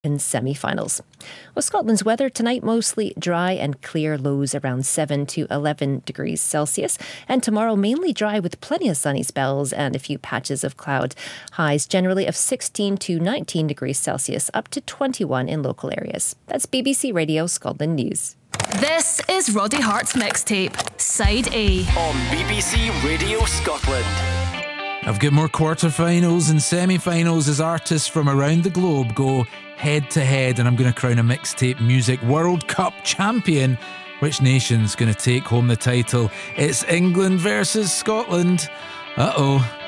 in semi-finals. Well, Scotland's weather tonight, mostly dry and clear, lows around 7 to 11 degrees Celsius. And tomorrow, mainly dry with plenty of sunny spells and a few patches of cloud. Highs generally of 16 to 19 degrees Celsius, up to 21 in local areas. That's BBC Radio Scotland News. This is Roddy Hart's mixtape, Side A. On BBC Radio Scotland. I've got more quarterfinals and semi-finals as artists from around the globe go head-to-head, and I'm going to crown a mixtape music World Cup champion. Which nation's going to take home the title? It's England versus Scotland. Uh-oh.